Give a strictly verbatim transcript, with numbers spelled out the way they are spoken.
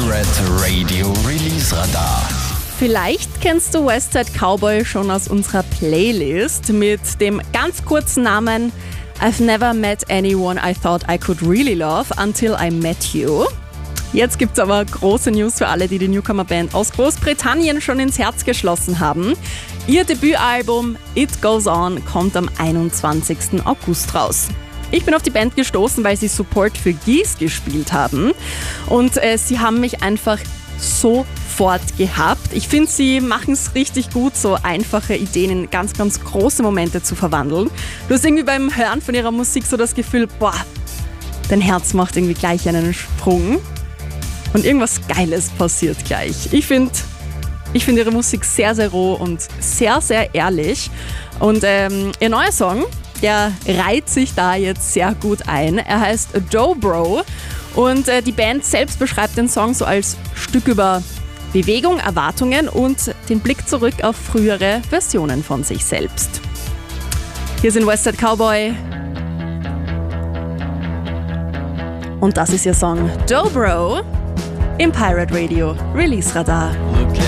Pirate Radio Release Radar. Vielleicht kennst du Westside Cowboy schon aus unserer Playlist mit dem ganz kurzen Namen I've never met anyone I thought I could really love until I met you. Jetzt gibt's aber große News für alle, die die Newcomer-Band aus Großbritannien schon ins Herz geschlossen haben. Ihr Debütalbum It Goes On kommt am einundzwanzigsten August raus. Ich bin auf die Band gestoßen, weil sie Support für Geese gespielt haben und äh, sie haben mich einfach sofort gehabt. Ich finde, sie machen es richtig gut, so einfache Ideen in ganz, ganz große Momente zu verwandeln. Du hast irgendwie beim Hören von ihrer Musik so das Gefühl, boah, dein Herz macht irgendwie gleich einen Sprung und irgendwas Geiles passiert gleich. Ich finde ich find ihre Musik sehr, sehr roh und sehr, sehr ehrlich. Und ähm, ihr neuer Song, der reiht sich da jetzt sehr gut ein. Er heißt Dobro und äh, die Band selbst beschreibt den Song so als Stück über Bewegung, Erwartungen und den Blick zurück auf frühere Versionen von sich selbst. Hier sind Westside Cowboy und das ist ihr Song Dobro im Pirate Radio Release Radar.